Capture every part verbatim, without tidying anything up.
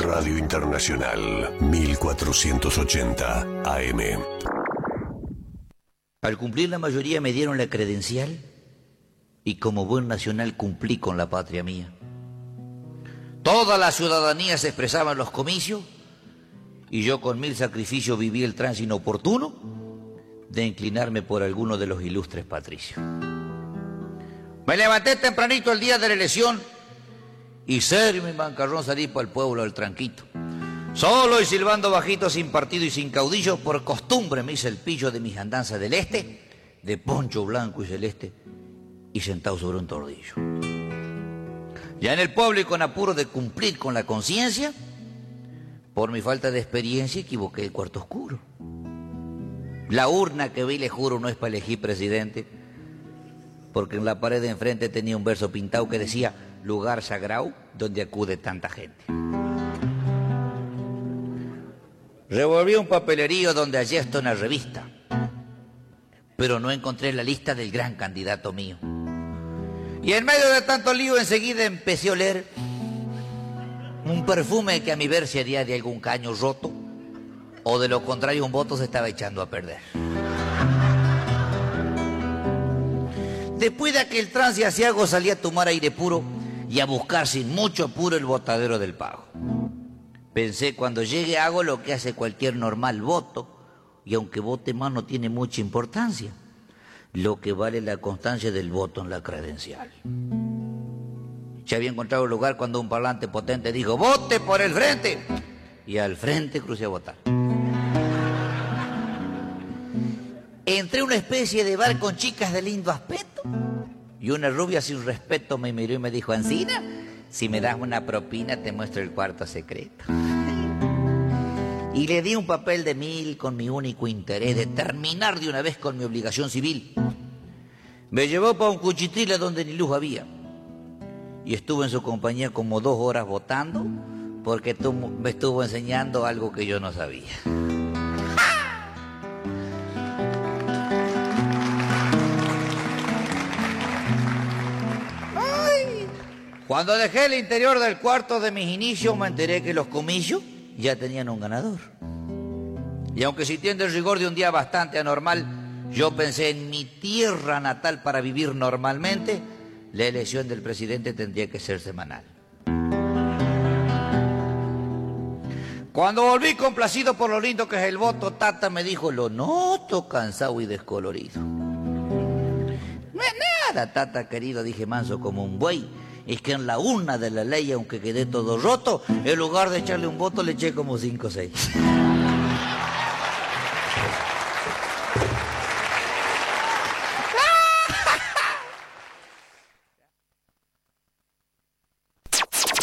Radio Internacional mil cuatrocientos ochenta A M. Al cumplir la mayoría me dieron la credencial y como buen nacional cumplí con la patria mía. Toda la ciudadanía se expresaba en los comicios y yo con mil sacrificios viví el trance inoportuno de inclinarme por alguno de los ilustres patricios. Me levanté tempranito el día de la elección y serio mi mancarrón salí para el pueblo del Tranquito. Solo y silbando bajito, sin partido y sin caudillo, por costumbre me hice el pillo de mis andanzas del este, de poncho blanco y celeste, y sentado sobre un tordillo. Ya en el pueblo y con apuro de cumplir con la conciencia, por mi falta de experiencia equivoqué el cuarto oscuro. La urna que vi, le juro, no es para elegir presidente, porque en la pared de enfrente tenía un verso pintado que decía lugar sagrado donde acude tanta gente. Revolví un papelerío donde hallé esto en la revista, pero no encontré la lista del gran candidato mío. Y en medio de tanto lío enseguida empecé a oler un perfume que a mi ver sería de algún caño roto, o de lo contrario un voto se estaba echando a perder. Después de aquel trance asiago salí a tomar aire puro y a buscar sin mucho apuro el botadero del pago. Pensé, cuando llegue hago lo que hace cualquier normal voto, y aunque vote más no tiene mucha importancia. Lo que vale la constancia del voto en la credencial. Ya había encontrado el lugar cuando un parlante potente dijo, ¡vote por el frente! Y al frente crucé a votar. Entré a una especie de bar con chicas de lindo aspecto, y una rubia sin respeto me miró y me dijo, Ancina, si me das una propina te muestro el cuarto secreto. Y le di un papel de mil con mi único interés de terminar de una vez con mi obligación civil. Me llevó para un cuchitril a donde ni luz había. Y estuve en su compañía como dos horas votando porque tú me estuvo enseñando algo que yo no sabía. Cuando dejé el interior del cuarto de mis inicios me enteré que los comicios ya tenían un ganador. Y aunque sintiendo el rigor de un día bastante anormal, yo pensé en mi tierra natal para vivir normalmente, la elección del presidente tendría que ser semanal. Cuando volví complacido por lo lindo que es el voto, Tata me dijo, lo noto cansado y descolorido. No es nada, Tata querido, dije manso como un buey. Es que en la urna de la ley, aunque quedé todo roto, en lugar de echarle un voto le eché como cinco o seis.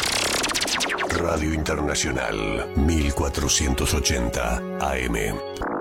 Radio Internacional mil cuatrocientos ochenta A M.